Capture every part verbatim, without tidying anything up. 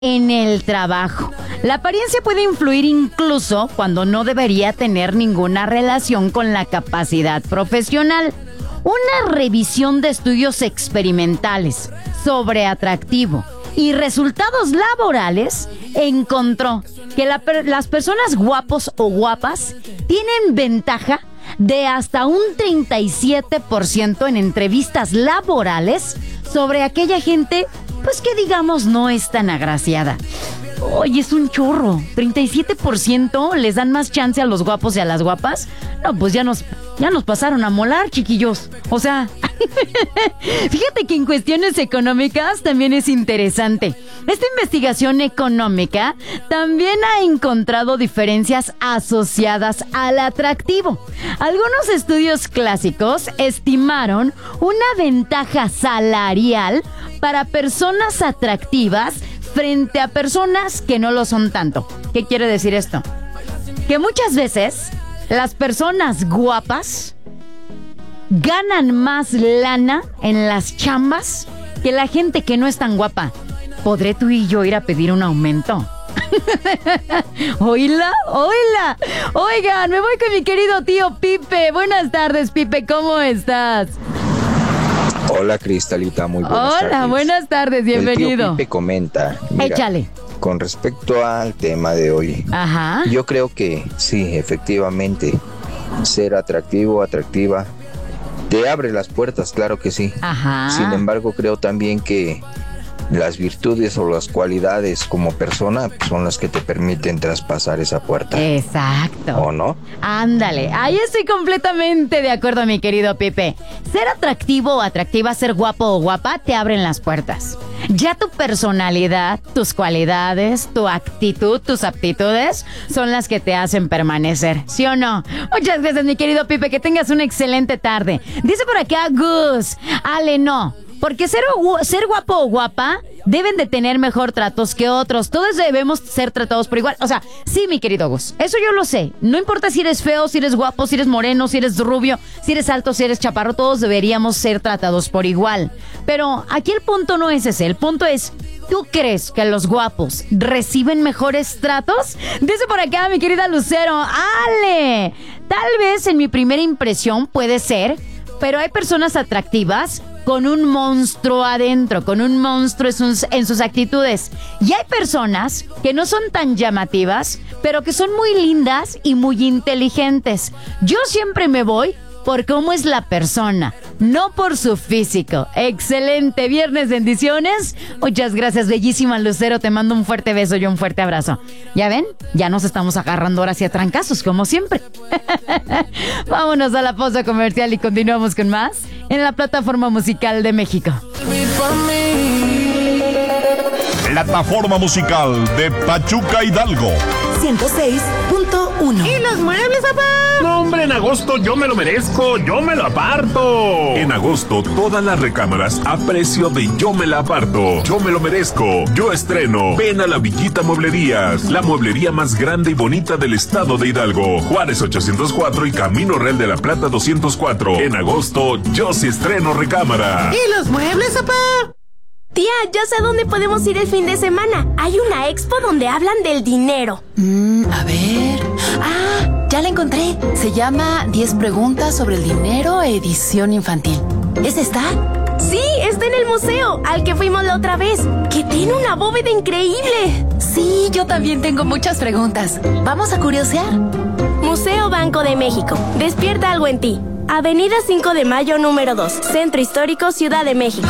en el trabajo. La apariencia puede influir incluso cuando no debería tener ninguna relación con la capacidad profesional. Una revisión de estudios experimentales sobre atractivo y resultados laborales encontró que la per- las personas guapos o guapas tienen ventaja de hasta un treinta y siete por ciento en entrevistas laborales sobre aquella gente, pues que digamos no es tan agraciada. Oye, es un chorro. treinta y siete por ciento les dan más chance a los guapos y a las guapas. No, pues ya nos, ya nos pasaron a molar, chiquillos. O sea, fíjate que en cuestiones económicas también es interesante. Esta investigación económica también ha encontrado diferencias asociadas al atractivo. Algunos estudios clásicos estimaron una ventaja salarial para personas atractivas frente a personas que no lo son tanto. ¿Qué quiere decir esto? Que muchas veces las personas guapas ganan más lana en las chambas que la gente que no es tan guapa. ¿Podré tú y yo ir a pedir un aumento? Oíla, oíla. Oigan, me voy con mi querido tío Pipe. Buenas tardes, Pipe, ¿cómo estás? Hola, Cristalita, muy buenas Hola, tardes. Hola, buenas tardes, bienvenido. El tío Pipe comenta, mira, échale. Con respecto al tema de hoy, Ajá. Yo creo que sí, efectivamente, ser atractivo, atractiva, te abre las puertas, claro que sí. Ajá. Sin embargo, creo también que las virtudes o las cualidades como persona son las que te permiten traspasar esa puerta. Exacto. ¿O no? Ándale, ahí estoy completamente de acuerdo, mi querido Pipe. Ser atractivo o atractiva, ser guapo o guapa, te abren las puertas. Ya tu personalidad, tus cualidades, tu actitud, tus aptitudes son las que te hacen permanecer, ¿sí o no? Muchas gracias, mi querido Pipe, que tengas una excelente tarde. Dice por acá Gus, Ale, no. Porque ser, ser guapo o guapa deben de tener mejor tratos que otros. Todos debemos ser tratados por igual. O sea, sí, mi querido Gus, eso yo lo sé. No importa si eres feo, si eres guapo, si eres moreno, si eres rubio, si eres alto, si eres chaparro, todos deberíamos ser tratados por igual. Pero aquí el punto no es ese. El punto es, ¿tú crees que los guapos reciben mejores tratos? Dice por acá mi querida Lucero, Ale, tal vez en mi primera impresión puede ser, pero hay personas atractivas con un monstruo adentro, con un monstruo en sus, en sus actitudes. Y hay personas que no son tan llamativas, pero que son muy lindas y muy inteligentes. Yo siempre me voy por cómo es la persona, no por su físico. Excelente viernes, bendiciones. Muchas gracias, bellísima Lucero. Te mando un fuerte beso y un fuerte abrazo. ¿Ya ven? Ya nos estamos agarrando ahora hacia trancazos, como siempre. Vámonos a la pausa comercial y continuamos con más en la plataforma musical de México. Plataforma musical de Pachuca Hidalgo. ciento seis punto uno. ¿Y los muebles, papá? No, hombre, en agosto yo me lo merezco, yo me lo aparto. En agosto, todas las recámaras a precio de yo me la aparto. Yo me lo merezco, yo estreno. Ven a la Villita Mueblerías, la mueblería más grande y bonita del estado de Hidalgo. Juárez ochocientos cuatro y Camino Real de la Plata doscientos cuatro. En agosto, yo sí estreno recámara. ¿Y los muebles, papá? Tía, yo sé dónde podemos ir el fin de semana. Hay una expo donde hablan del dinero. Mm, a ver... Ah, ya la encontré. Se llama diez preguntas sobre el dinero, edición infantil. ¿Es esta? Sí, está en el museo, al que fuimos la otra vez, que tiene una bóveda increíble. Sí, yo también tengo muchas preguntas. Vamos a curiosear. Museo Banco de México. Despierta algo en ti. Avenida cinco de Mayo, número dos. Centro Histórico, Ciudad de México.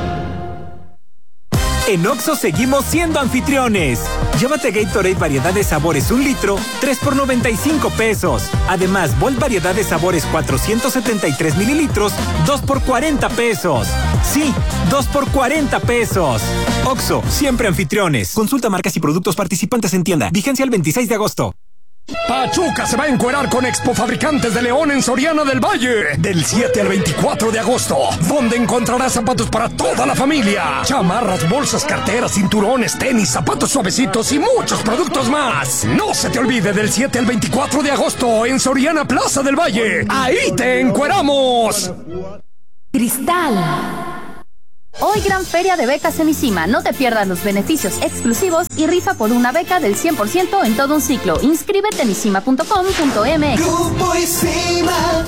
En Oxxo seguimos siendo anfitriones. Llévate Gatorade variedad de sabores un litro, tres por noventa y cinco pesos. Además, Volt variedad de sabores cuatrocientos setenta y tres mililitros, dos por cuarenta pesos. Sí, dos por cuarenta pesos. Oxxo, siempre anfitriones. Consulta marcas y productos participantes en tienda. Vigencia el veintiséis de agosto. Pachuca se va a encuerar con Expo Fabricantes de León en Soriana del Valle del siete al veinticuatro de agosto, donde encontrarás zapatos para toda la familia, chamarras, bolsas, carteras, cinturones, tenis, zapatos suavecitos y muchos productos más. No se te olvide, del siete al veinticuatro de agosto en Soriana Plaza del Valle. ¡Ahí te encueramos! Cristal Hoy gran feria de becas en ICIMA. No te pierdas los beneficios exclusivos y rifa por una beca del cien por ciento en todo un ciclo. Inscríbete en isima punto com punto m x. Grupo ICIMA.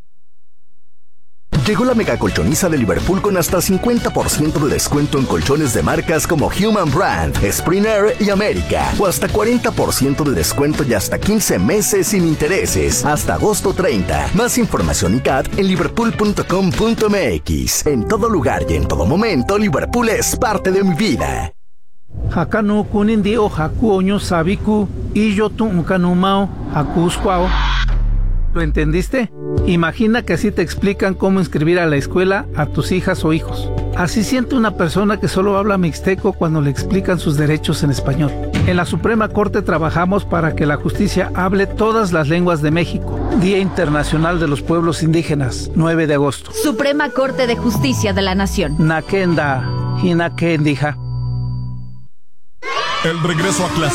Llegó la mega colchoniza de Liverpool con hasta cincuenta por ciento de descuento en colchones de marcas como Human Brand, Springer y América. O hasta cuarenta por ciento de descuento y hasta quince meses sin intereses. Hasta agosto treinta. Más información y C A T en liverpool punto com punto m x. En todo lugar y en todo momento, Liverpool es parte de mi vida. Hakanu kunindi o haku oño sabiku y yo tu kanumao hakuskwao. ¿Lo entendiste? Imagina que así te explican cómo inscribir a la escuela a tus hijas o hijos. Así siente una persona que solo habla mixteco cuando le explican sus derechos en español. En la Suprema Corte trabajamos para que la justicia hable todas las lenguas de México. Día Internacional de los Pueblos Indígenas, nueve de agosto. Suprema Corte de Justicia de la Nación. Nakenda, Hinakendija. El regreso a clase